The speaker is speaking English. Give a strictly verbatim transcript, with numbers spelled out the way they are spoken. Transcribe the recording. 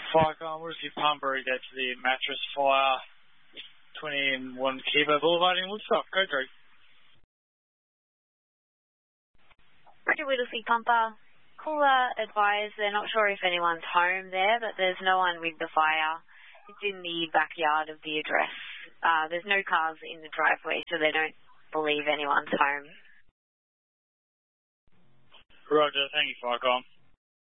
Firecon, what is your pump route there to the mattress fire twenty-one Kibo Boulevard in Woodstock? Go through. Roger Whittlesey Pumper. Caller advised they're not sure if anyone's home there, but there's no one with the fire. It's in the backyard of the address. Uh, there's no cars in the driveway, so they don't believe anyone's home. Roger, thank you, Firecon.